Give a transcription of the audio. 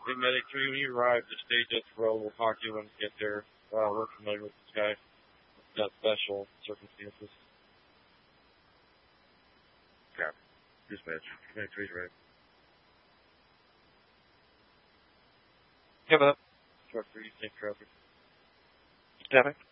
Hey, Medic 3, when you arrive, just stay just row. We'll talk to you when we get there. We're familiar with this guy. He's got special circumstances. Yeah. Dispatch. Medic 3's right. Give up. Truck 3, safe traffic. Traffic.